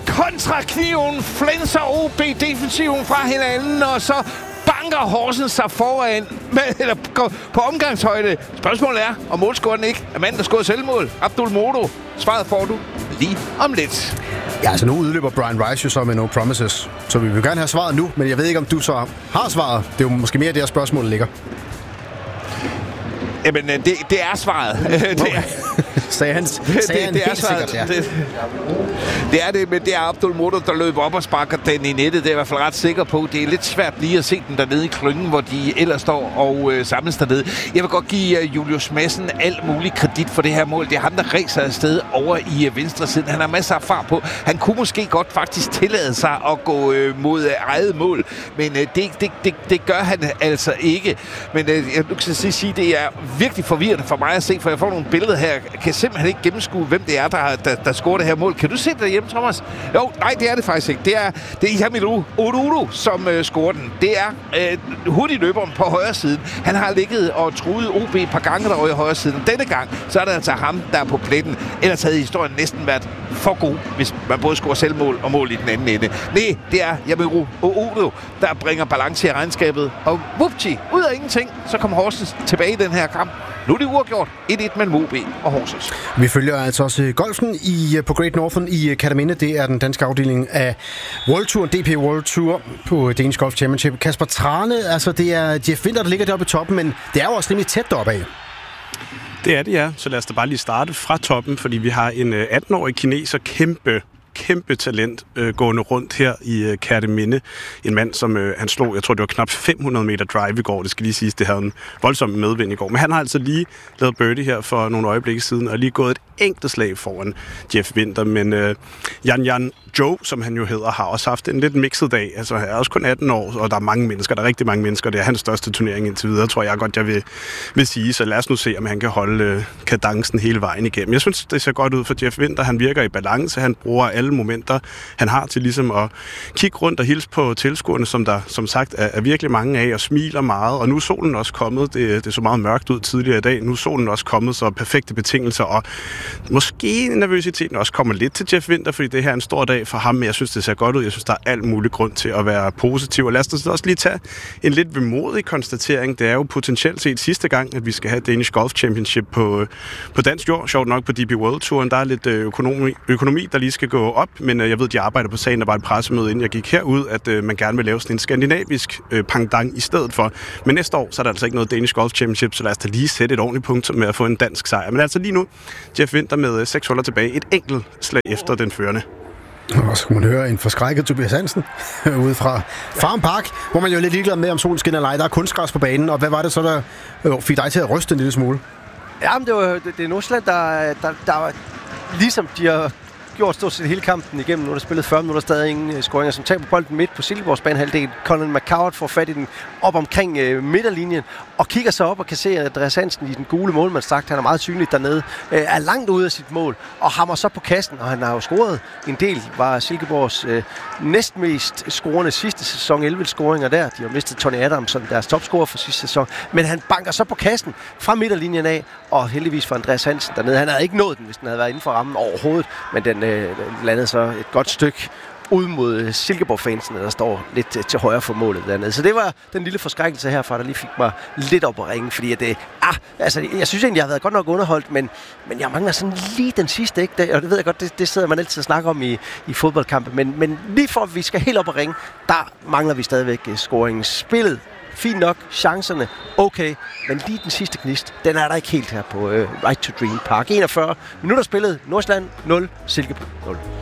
kontrakniven flænser OB defensiven fra hinanden, og så banker Horsens sig foran eller på omgangshøjde. Spørgsmålet er, om målscoren ikke er manden, der scorede selvmål. Abdul Modo. Svaret får du lige om lidt. Ja, altså nu udløber Brian Rice jo så med no promises. Så vi vil gerne have svaret nu, men jeg ved ikke, om du så har svaret. Det er jo måske mere det her spørgsmål ligger. Jamen, det er svaret. Sagde han helt sikkert, ja. Det er det, men det er Abdul Modo, der løber op og sparker den i nettet. Det er jeg i hvert fald ret sikker på. Det er lidt svært lige at se den dernede i klyngen, hvor de ellers står og samles dernede. Jeg vil godt give Julius Madsen alt mulig kredit for det her mål. Det er ham, der ræser afsted over i venstre siden. Han har masser af fart på. Han kunne måske godt faktisk tillade sig at gå mod eget mål, men det gør han altså ikke. Men jeg kan sige, det er virkelig forvirrende for mig at se, for jeg får nogle billeder her. Jeg kan simpelthen ikke gennemskue, hvem det er, der scorer det her mål. Kan du se det derhjemme, Thomas? Jo, nej, det er det faktisk ikke. Det er Ihamilu Odudu, som scorer den. Det er hurtigløberen på højre siden. Han har ligget og truet OB et par gange derovre i højre siden. Denne gang, så er det altså ham, der er på pletten. Ellers havde historien næsten været for god, hvis man både scorer selvmål og mål i den anden ende. Nej, det er Ihamilu Odudu, der bringer balance i regnskabet. Og vupti, ud af ingenting, så kommer Horsens tilbage i den her kamp. Nu er det uafgjort 1-1 mellem OB og Horsens. Vi følger altså også golfen på Great Northern i Kerteminde. Det er den danske afdeling af World Tour, DP World Tour på Danish Golf Championship. Kasper Trane, altså det er Jeff Winther, der ligger deroppe i toppen, men det er jo også rimelig tæt deroppe af. Det er det, ja. Så lad os da bare lige starte fra toppen, fordi vi har en 18-årig kineser, kæmpe talent gående rundt her i Kerteminde. En mand, som han slog, jeg tror det var knap 500 meter drive i går. Det skal lige siges, det havde en voldsom medvind i går. Men han har altså lige lavet birdie her for nogle øjeblikke siden, og lige gået et enkelt slag foran Jeff Winther. Men Yan Zhou, som han jo hedder, har også haft en lidt mixet dag. Altså, han er også kun 18 år, og der er mange mennesker. Der er rigtig mange mennesker. Det er hans største turnering indtil videre, tror jeg godt, jeg vil sige. Så lad os nu se, om han kan holde kadencen hele vejen igennem. Jeg synes, det ser godt ud for Jeff Winther. Han virker i balance. Han bruger alle momenter, han har til ligesom at kigge rundt og hilse på tilskuerne, som der som sagt er virkelig mange af, og smiler meget. Og nu er solen også kommet. Det så meget mørkt ud tidligere i dag. Nu er solen også kommet, så perfekte betingelser. Og måske nervøsiteten også kommer lidt til Jeff Winther, fordi det her er en stor dag for ham, men jeg synes, det ser godt ud. Jeg synes, der er alt mulig grund til at være positiv. Og lad os også lige tage en lidt vemodig konstatering. Det er jo potentielt set sidste gang, at vi skal have Danish Golf Championship på dansk jord. Sjovt nok på DP World Touren. Der er lidt økonomi, der lige skal gå op, men jeg ved, de arbejder på sagen. Der var et pressemøde, inden jeg gik herud, at man gerne vil lave sådan en skandinavisk pendant i stedet for. Men næste år, så er der altså ikke noget Danish Golf Championship, så lad os da lige sætte et ordentligt punkt med at få en dansk sejr. Men altså lige nu, Jeff Winther med 6 huller tilbage. Et enkelt slag efter den førende. Og så kan man høre en forskrækket Tobias Hansen ude fra Farm Park, hvor man jo er lidt ligeglad med, om solen skinner eller ej. Der er kunstgræs på banen, og hvad var det så, der fik dig til at ryste en lille smule? Jamen, det er Nordsjælland, der ligesom de har gjort stort set hele kampen igennem. Nu er der spillet 40 minutter, stadig ingen scoringer, som taber bolden midt på Silkeborgs banehalvdel. Colin McCoward får fat i den op omkring midterlinjen og kigger så op og kan se, at Andreas Hansen i den gule målmandsdragt, han er meget synlig dernede, er langt ude af sit mål og hammer så på kassen, og han har jo scoret en del, var Silkeborgs næstmest scorende sidste sæson, 11 scoringer der. De har mistet Tony Adams som deres topscorer for sidste sæson, men han banker så på kassen fra midterlinjen af, og heldigvis for Andreas Hansen dernede. Han havde ikke nået den, hvis den havde været inden for rammen overhovedet, men den landede så et godt stykke ud mod Silkeborg-fansene, der står lidt til højre for målet dernede. Så det var den lille forskrækkelse herfra, der lige fik mig lidt op at ringe, fordi at jeg synes egentlig, jeg har været godt nok underholdt, men jeg mangler sådan lige den sidste, ikke? Og det ved jeg godt, det sidder man altid og snakker om i fodboldkampe, men lige for at vi skal helt op at ringe, der mangler vi stadigvæk scoringen. Spillet fint nok, chancerne okay, men lige den sidste gnist, den er der ikke helt her på Right to Dream Park. 41 minutter spillet, Nordsjælland 0, Silkeborg 0.